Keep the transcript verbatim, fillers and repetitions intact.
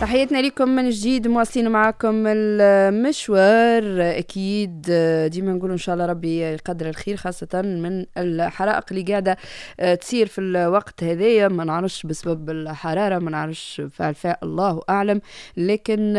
تحياتنا لكم من جديد، مواصلين معكم المشوار. أكيد ديما نقول إن شاء الله ربي يقدر الخير، خاصة من الحرائق اللي قاعدة تصير في الوقت هذايا. ما نعرفش بسبب الحرارة، ما نعرفش فعل الله أعلم، لكن